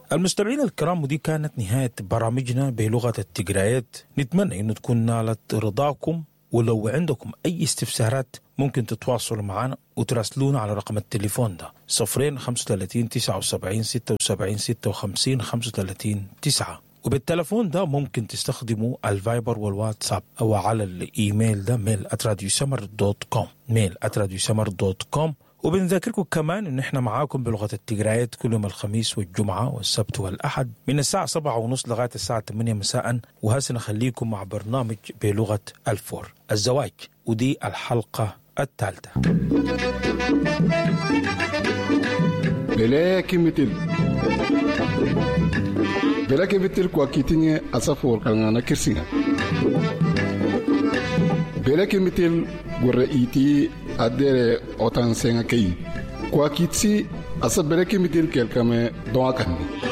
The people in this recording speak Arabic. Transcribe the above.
المستمعين الكرام، ودي كانت نهاية برامجنا بلغة التجرايات. نتمنى أن تكون نالت رضاكم، ولو عندكم أي استفسارات ممكن تتواصلوا معنا وتراسلونا على رقم التليفون ده 035 79 76 56 35 9. وبالتلفون ده ممكن تستخدموا الفايبر والواتساب أو على الإيميل ده mail@radiosummer.com mail@radiosummer.com. وبنذكركم كمان ان احنا معاكم بلغة التجرايات كل يوم الخميس والجمعة والسبت والأحد من الساعة 7:30 لغاية الساعة 8 مساء. وهسه نخليكم مع برنامج بلغة الفور الزواج، ودي الحلقة الثالثة. بلاكي مثل كواكيتيني أسافور كالغانا كرسينا بلاكي مثل ورئيتي أدير أوتان سينا كي كواكيتسي أسا بلاكي مثل كالكامي دواكاني